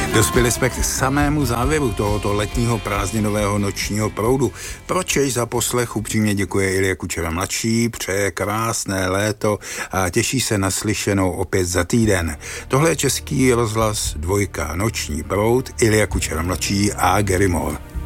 Dospěli jsme k samému závěru tohoto letního prázdninového nočního proudu. Pročež za poslech upřímně děkuje Ilja Kučera mladší, přeje krásné léto a těší se na slyšenou opět za týden. Tohle je Český rozhlas 2, noční proud, Ilja Kučera mladší a Gary Moore.